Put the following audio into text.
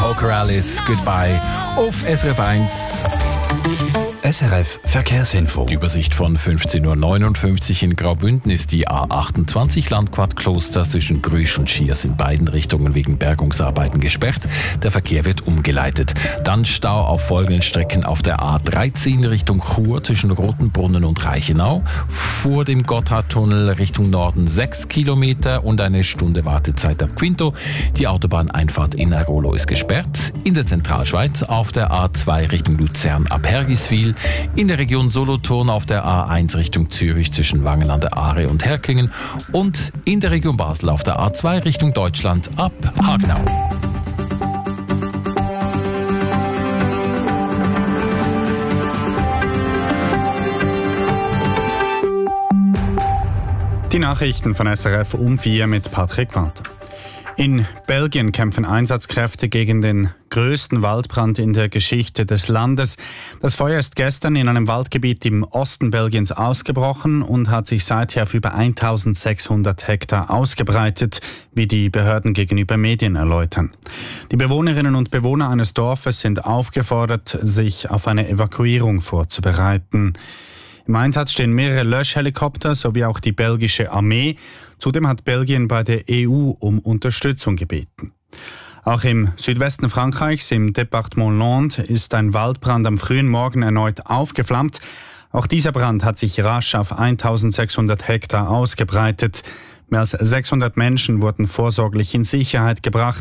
Walker Alice, Goodbye auf SRF 1. SRF Verkehrsinfo. Die Übersicht von 15.59 Uhr in Graubünden ist die A28 Landquart-Kloster zwischen Grüsch und Schiers in beiden Richtungen wegen Bergungsarbeiten gesperrt. Der Verkehr wird umgeleitet. Dann Stau auf folgenden Strecken auf der A13 Richtung Chur zwischen Rotenbrunnen und Reichenau. Vor dem Gotthardtunnel Richtung Norden 6 Kilometer und eine Stunde Wartezeit ab Quinto. Die Autobahneinfahrt in Airolo ist gesperrt. In der Zentralschweiz auf der A2 Richtung Luzern ab Hergiswil. In der Region Solothurn auf der A1 Richtung Zürich zwischen Wangen an der Aare und Herkingen und in der Region Basel auf der A2 Richtung Deutschland ab Hagenau. Die Nachrichten von SRF um 4 mit Patrick Walter. In Belgien kämpfen Einsatzkräfte gegen den größten Waldbrand in der Geschichte des Landes. Das Feuer ist gestern in einem Waldgebiet im Osten Belgiens ausgebrochen und hat sich seither auf über 1600 Hektar ausgebreitet, wie die Behörden gegenüber Medien erläutern. Die Bewohnerinnen und Bewohner eines Dorfes sind aufgefordert, sich auf eine Evakuierung vorzubereiten. Im Einsatz stehen mehrere Löschhelikopter sowie auch die belgische Armee. Zudem hat Belgien bei der EU um Unterstützung gebeten. Auch im Südwesten Frankreichs, im Departement Landes, ist ein Waldbrand am frühen Morgen erneut aufgeflammt. Auch dieser Brand hat sich rasch auf 1600 Hektar ausgebreitet. Mehr als 600 Menschen wurden vorsorglich in Sicherheit gebracht.